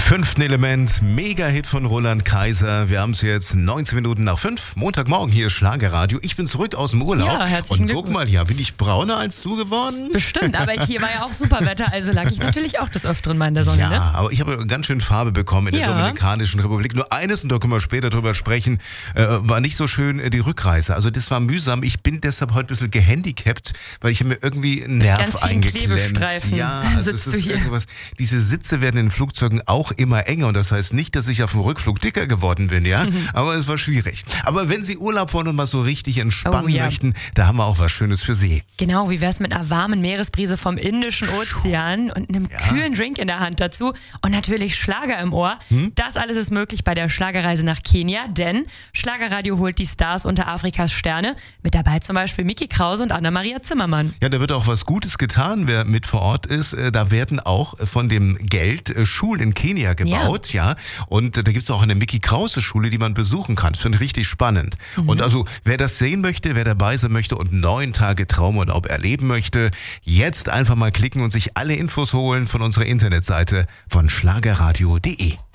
Fünften Element, Mega-Hit von Roland Kaiser. Wir haben es jetzt 19 Minuten nach 5. Montagmorgen, hier ist Schlagerradio. Ich bin zurück aus dem Urlaub. Ja, herzlichen Und guck mal, ja, bin ich brauner als du geworden? Bestimmt, aber hier war ja auch super Wetter, also lag ich natürlich auch des Öfteren mal in der Sonne. Ja, Ne? aber ich habe ganz schön Farbe bekommen in der Dominikanischen Republik. Nur eines, und da können wir später drüber sprechen, war nicht so schön die Rückreise. Also das war mühsam. Ich bin deshalb heute ein bisschen gehandicapt, weil ich habe mir irgendwie einen Nerv ganz vielen eingeklemmt. Klebestreifen Ja, also sitzt es du ist hier. irgendwas. Diese Sitze werden in den Flugzeugen auch immer enger und das heißt nicht, dass ich auf dem Rückflug dicker geworden bin, ja? Aber es war schwierig. Aber wenn Sie Urlaub wollen und mal so richtig entspannen möchten, da haben wir auch was Schönes für Sie. Genau, wie wär's mit einer warmen Meeresbrise vom Indischen Ozean und einem kühlen Drink in der Hand dazu und natürlich Schlager im Ohr. Das alles ist möglich bei der Schlagerreise nach Kenia, denn Schlagerradio holt die Stars unter Afrikas Sterne. Mit dabei zum Beispiel Miki Krause und Anna-Maria Zimmermann. Ja, da wird auch was Gutes getan, wer mit vor Ort ist. Da werden auch von dem Geld Schulen in Kenia gebaut, ja. Und da gibt's auch eine Miki Krause Schule, die man besuchen kann. Das finde ich richtig spannend. Und also, wer das sehen möchte, wer dabei sein möchte und 9 Tage Traumurlaub erleben möchte, jetzt einfach mal klicken und sich alle Infos holen von unserer Internetseite von schlagerradio.de.